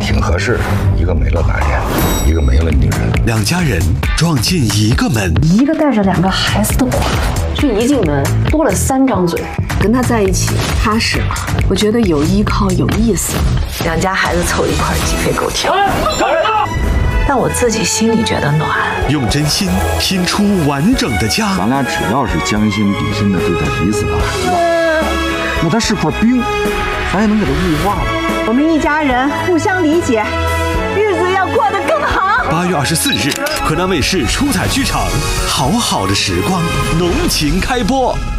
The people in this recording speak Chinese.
挺合适，一个没了男人，一个没了女人。 两家人撞进一个门， 一个带着2个孩子的寡妇，这一进门多了3张嘴。跟他在一起踏实了，我觉得有依靠有意思。2家孩子凑一块鸡飞狗跳，但我自己心里觉得暖。 用真心拼出完整的家。 咱俩只要是将心比心的对待彼此的孩子，那他是块冰，咱也能给他雾化了。 我们一家人互相理解，日子要过得更好。 8月24日，河南卫视出彩剧场《好好的时光》浓情开播。